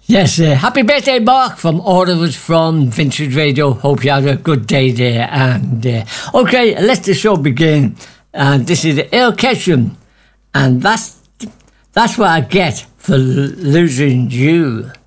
Yes, happy birthday, Mark, from all of us from Vintage Radio. Hope you had a good day there. And okay, let the show begin. And this is Earl Ketchum, and that's what I get for losing you.